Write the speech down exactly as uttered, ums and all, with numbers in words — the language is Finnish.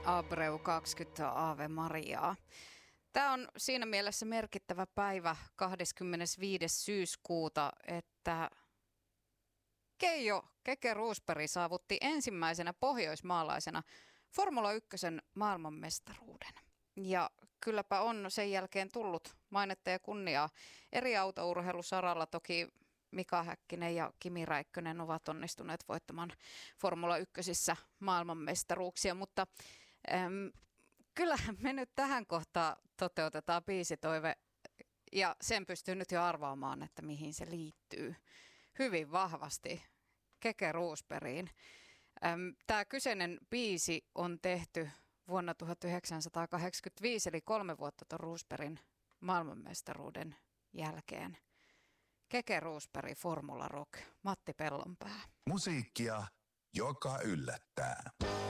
Abreu kaksikymmentä Ave Mariaa. Tämä on siinä mielessä merkittävä päivä kahdeskymmenesviides syyskuuta, että Keijo Keke Roosberg saavutti ensimmäisenä pohjoismaalaisena Formula yksi maailmanmestaruuden. Ja kylläpä on sen jälkeen tullut mainetta ja kunniaa. Eri autourheilusaralla toki Mika Häkkinen ja Kimi Räikkönen ovat onnistuneet voittamaan Formula ykkösissä maailmanmestaruuksia, mutta äm, kyllähän me nyt tähän kohtaan toteutetaan biisitoive ja sen pystyy nyt jo arvaamaan, että mihin se liittyy hyvin vahvasti Keke Roosbergiin. Tämä kyseinen biisi on tehty vuonna tuhatyhdeksänsataakahdeksankymmentäviisi, eli kolme vuotta tuon Roosbergin maailmanmestaruuden jälkeen. Keke Roosberg, Formula Rock, Matti Pellonpää. Musiikkia, joka yllättää.